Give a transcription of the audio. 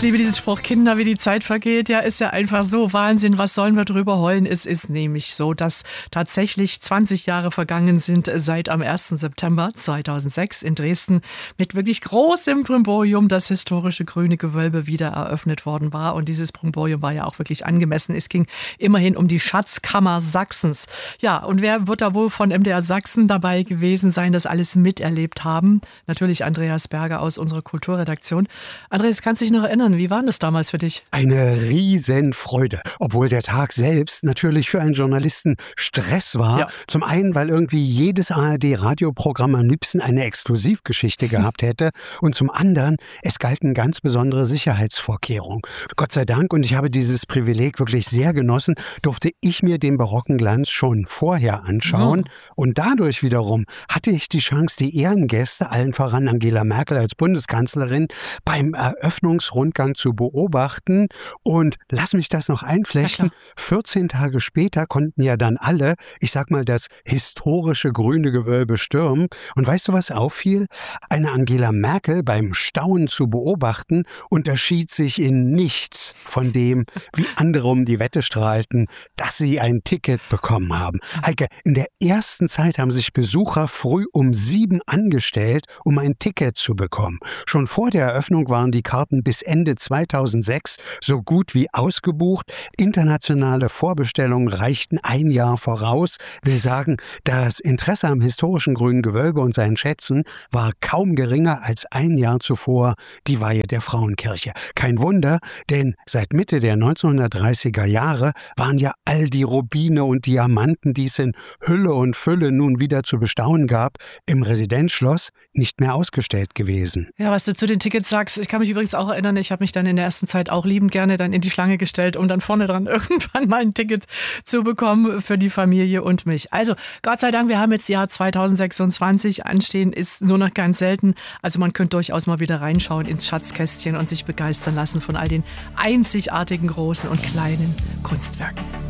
liebe diesen Spruch, Kinder, wie die Zeit vergeht. Ja, ist ja einfach so Wahnsinn. Was sollen wir drüber heulen? Es ist nämlich so, dass tatsächlich 20 Jahre vergangen sind seit am 1. September 2006 in Dresden mit wirklich großem Brimborium das historische Grüne Gewölbe wieder eröffnet worden war. Und dieses Brimborium war ja auch wirklich angemessen. Es ging immerhin um die Schatzkammer Sachsens. Ja, und wer wird da wohl von MDR Sachsen dabei gewesen sein, das alles miterlebt haben? Natürlich Andreas Berger aus unserer Kulturredaktion. Andreas, kannst du dich noch erinnern, wie war das damals für dich? Eine Riesenfreude, obwohl der Tag selbst natürlich für einen Journalisten Stress war. Ja. Zum einen, weil irgendwie jedes ARD-Radioprogramm am liebsten eine Exklusivgeschichte gehabt hätte und zum anderen, es galten ganz besondere Sicherheitsvorkehrungen. Gott sei Dank, und ich habe dieses Privileg wirklich sehr genossen, durfte ich mir den barocken Glanz schon vorher anschauen und dadurch wiederum hatte ich die Chance, die Ehrengäste, allen voran Angela Merkel als Bundeskanzlerin, beim Eröffnungsrundgang zu beobachten und lass mich das noch einflechten, 14 Tage später konnten ja dann alle, ich sag mal, das historische Grüne Gewölbe stürmen und weißt du, was auffiel? Eine Angela Merkel beim Staunen zu beobachten unterschied sich in nichts von dem, wie andere um die Wette strahlten, dass sie ein Ticket bekommen haben. Heike, in der ersten Zeit haben sich Besucher früh um 7 angestellt, um ein Ticket zu bekommen. Schon vor der Eröffnung waren die Karten bis Ende 2006 so gut wie ausgebucht. Internationale Vorbestellungen reichten ein Jahr voraus. Will sagen, das Interesse am historischen Grünen Gewölbe und seinen Schätzen war kaum geringer als ein Jahr zuvor die Weihe der Frauenkirche. Kein Wunder, denn seit Mitte der 1930er Jahre waren ja all die Rubine und Diamanten, die es in Hülle und Fülle nun wieder zu bestaunen gab, im Residenzschloss nicht mehr ausgestellt gewesen. Ja, was du zu den Tickets sagst, ich kann mich übrigens auch erinnern, ich habe mich dann in der ersten Zeit auch liebend gerne dann in die Schlange gestellt, um dann vorne dran irgendwann mal ein Ticket zu bekommen für die Familie und mich. Also Gott sei Dank, wir haben jetzt Jahr 2026 anstehen, ist nur noch ganz selten. Also man könnte durchaus mal wieder reinschauen ins Schatzkästchen und sich begeistern lassen von all den einzigartigen großen und kleinen Kunstwerken.